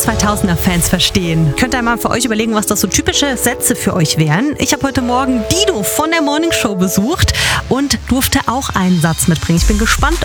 2000er-Fans verstehen. Könnt ihr mal für euch überlegen, was das so typische Sätze für euch wären. Ich habe heute Morgen Dido von der Morning Show besucht und durfte auch einen Satz mitbringen. Ich bin gespannt,